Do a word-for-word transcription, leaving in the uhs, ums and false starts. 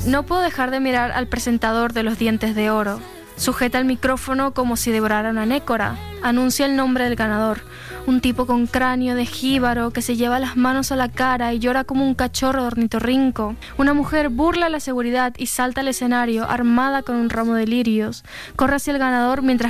No puedo dejar de mirar al presentador de los dientes de oro. Sujeta el micrófono como si devorara una nécora. Anuncia el nombre del ganador. Un tipo con cráneo de jíbaro que se lleva las manos a la cara y llora como un cachorro de ornitorrinco. Una mujer burla la seguridad y salta al escenario armada con un ramo de lirios. Corre hacia el ganador mientras